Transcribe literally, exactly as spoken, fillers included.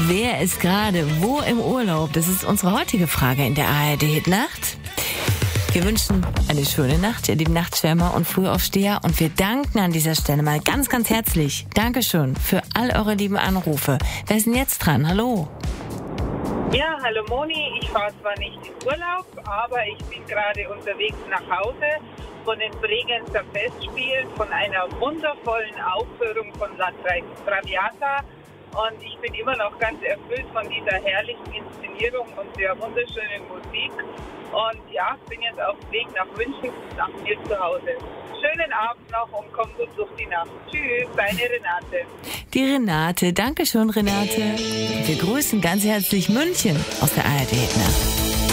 Wer ist gerade wo im Urlaub? Das ist unsere heutige Frage in der A R D-Nacht. Wir wünschen eine schöne Nacht, ihr lieben Nachtschwärmer und Frühaufsteher. Und wir danken an dieser Stelle mal ganz, ganz herzlich. Dankeschön für all eure lieben Anrufe. Wer ist denn jetzt dran? Hallo. Ja, hallo Moni. Ich fahre zwar nicht in Urlaub, aber ich bin gerade unterwegs nach Hause von den Bregenzer Festspielen, von einer wundervollen Aufführung von La Traviata. Und ich bin immer noch ganz erfüllt von dieser herrlichen Inszenierung und der wunderschönen Musik. Und ja, bin jetzt auf dem Weg nach München, nach mir zu Hause. Schönen Abend noch und komm gut durch die Nacht. Tschüss, deine Renate. Die Renate. Dankeschön, Renate. Wir grüßen ganz herzlich München aus der A R D-Nacht.